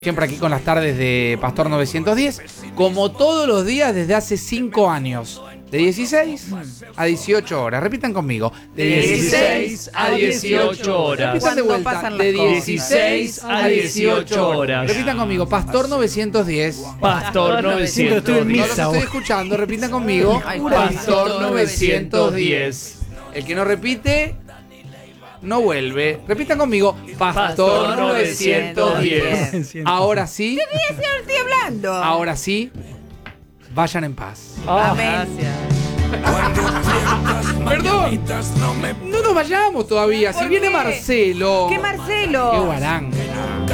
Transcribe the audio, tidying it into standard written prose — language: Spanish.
Siempre aquí con las tardes de Pastor 910, como todos los días desde hace 5 años, de 16 a 18 horas. Repitan conmigo, de 16 a 18 horas. Repitan de vuelta, de 16 a 18 horas. Repitan conmigo, Pastor 910. Pastor 910. No los estoy escuchando, repitan conmigo, Pastor 910. El que no repite, no vuelve. Repitan conmigo, Pastor 910. Ahora sí. ¿Qué día estoy hablando? Ahora sí, vayan en paz. Amén. Perdón, no nos vayamos todavía. Si ¿Por viene qué? Marcelo. ¿Qué Marcelo? Qué guarán.